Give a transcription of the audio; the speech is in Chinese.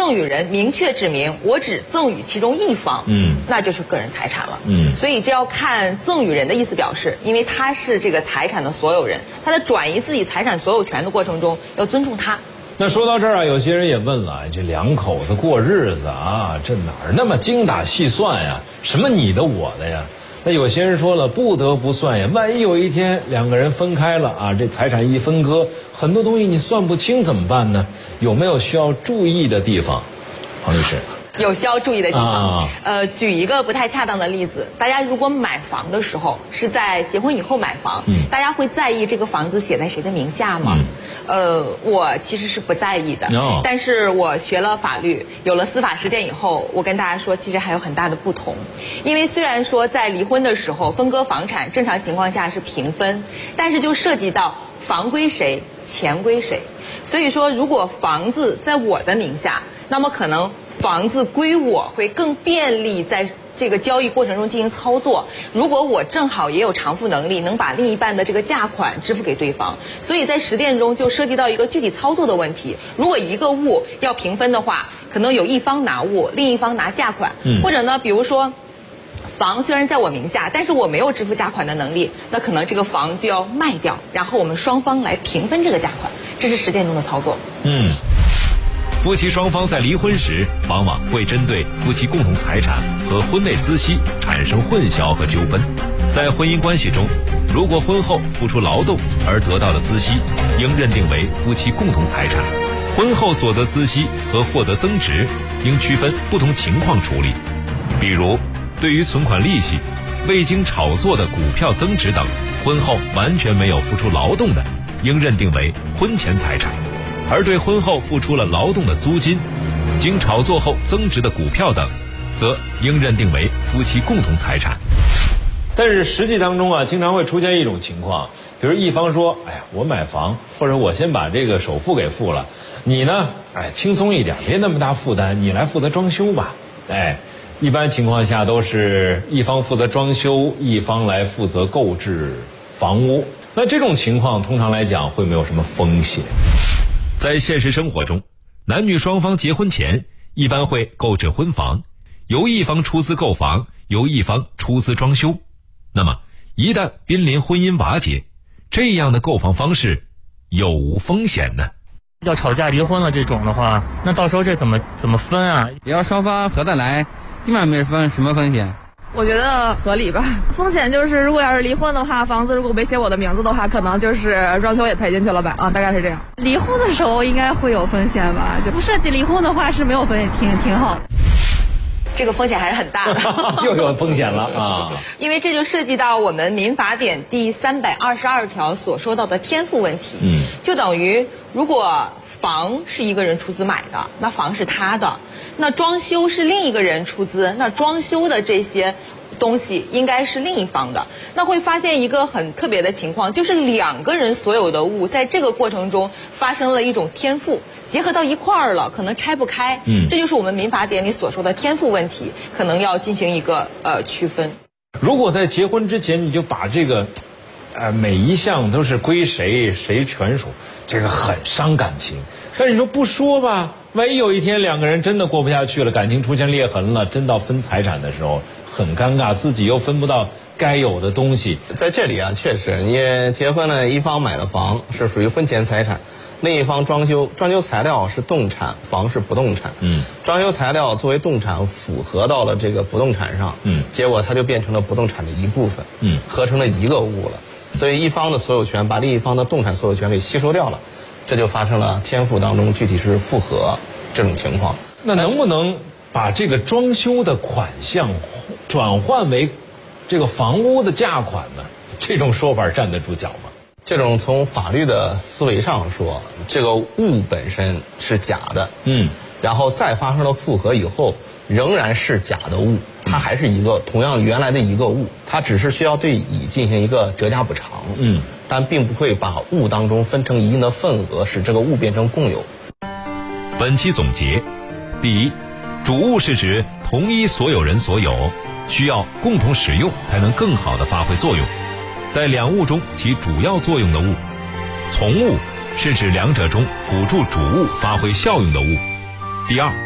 赠与人明确指明我只赠与其中一方，那就是个人财产了。所以这要看赠与人的意思表示，因为他是这个财产的所有人，他在转移自己财产所有权的过程中要尊重他。 那说到这儿啊，有些人也问了，这两口子过日子啊，这哪儿那么精打细算呀？什么你的我的呀？那有些人说了，不得不算呀，万一有一天两个人分开了啊，这财产一分割，很多东西你算不清怎么办呢？有没有需要注意的地方，彭律师？ 有需要注意的地方。举一个不太恰当的例子，大家如果买房的时候是在结婚以后买房，大家会在意这个房子写在谁的名下吗？我其实是不在意的。但是我学了法律，有了司法实践以后，我跟大家说，其实还有很大的不同。因为虽然说在离婚的时候分割房产正常情况下是平分，但是就涉及到房归谁，钱归谁。所以说，如果房子在我的名下，那么可能房子归我会更便利在这个交易过程中进行操作。如果我正好也有偿付能力，能把另一半的这个价款支付给对方，所以在实践中就涉及到一个具体操作的问题。如果一个物要平分的话，可能有一方拿物，另一方拿价款，或者呢，比如说房虽然在我名下，但是我没有支付价款的能力，那可能这个房就要卖掉，然后我们双方来平分这个价款，这是实践中的操作。 夫妻双方在离婚时，往往会针对夫妻共同财产和婚内孳息产生混淆和纠纷。在婚姻关系中，如果婚后付出劳动而得到的孳息，应认定为夫妻共同财产；婚后所得孳息和获得增值，应区分不同情况处理。比如，对于存款利息、未经炒作的股票增值等，婚后完全没有付出劳动的，应认定为婚前财产。而对婚后付出了劳动的租金、经炒作后增值的股票等，则应认定为夫妻共同财产。 但是实际当中啊，经常会出现一种情况，比如一方说，哎呀，我买房，或者我先把这个首付给付了，你呢，轻松一点，别那么大负担，你来负责装修吧。一般情况下都是一方负责装修，一方来负责购置房屋。那这种情况通常来讲会没有什么风险。 在现实生活中，男女双方结婚前一般会购置婚房，由一方出资购房，由一方出资装修。那么一旦濒临婚姻瓦解，这样的购房方式有无风险呢？ 要吵架离婚了这种的话，那到时候这怎么分啊？ 只要双方合得来，基本上没什么风险。 我觉得合理吧。风险就是，如果要是离婚的话，房子如果没写我的名字的话，可能就是装修也赔进去了吧。大概是这样。 离婚的时候应该会有风险吧？就不涉及离婚的话是没有风险，挺好的。 这个风险还是很大的。 又有风险了啊！ 因为这就涉及到我们民法典第322条所说到的天赋问题。就等于如果房是一个人出资买的，那房是他的；那装修是另一个人出资，那装修的这些东西应该是另一方的。那会发现一个很特别的情况，就是两个人所有的物在这个过程中发生了一种天赋，结合到一块儿了，可能拆不开。这就是我们民法典里所说的天赋问题，可能要进行一个区分。 如果在结婚之前你就把这个每一项都是归谁全属，这个很伤感情。但是你说不说吧，万一有一天两个人真的过不下去了，感情出现裂痕了，真到分财产的时候很尴尬，自己又分不到该有的东西。 在这里啊，确实你结婚了，一方买了房是属于婚前财产，另一方装修材料是动产，房是不动产。装修材料作为动产符合到了这个不动产上，结果它就变成了不动产的一部分，合成了一个物了。所以一方的所有权把另一方的动产所有权给吸收掉了，这就发生了天赋当中具体是复合这种情况。 那能不能把这个装修的款项转换为这个房屋的价款呢？这种说法站得住脚吗？ 这种从法律的思维上说，这个物本身是假的，然后再发生了复合以后，仍然是假的物，它还是一个同样原来的一个物，它只是需要对乙进行一个折价补偿，但并不会把物当中分成一定的份额，使这个物变成共有。 本期总结：第一，主物是指同一所有人所有，需要共同使用才能更好地发挥作用，在两物中起主要作用的物。从物是指两者中辅助主物发挥效用的物。第二，